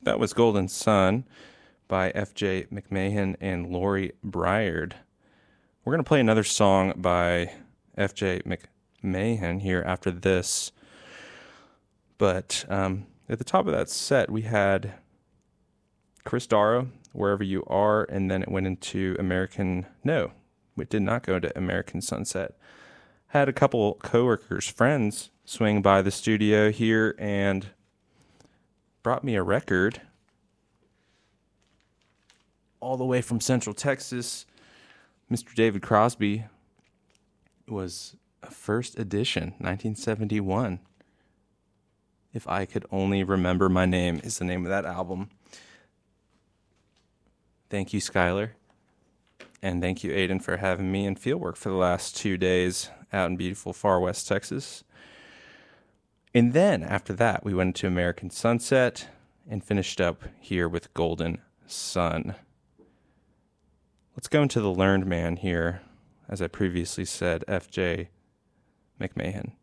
That was Golden Sun by F.J. McMahon and Lori Briard. We're going to play another song by F.J. McMahon here after this. But at the top of that set, we had Chris Darrow, Wherever You Are, and then it went into No, it did not go to American Sunset. Had a couple coworkers, friends, swing by the studio here and brought me a record all the way from Central Texas. Mr. David Crosby was a first edition, 1971. If I Could Only Remember My Name is the name of that album. Thank you, Skylar. And thank you, Aiden, for having me in fieldwork for the last 2 days out in beautiful far west Texas. And then after that, we went into American Sunset and finished up here with Golden Sun. Let's go into the learned man here, as I previously said, F.J. McMahon.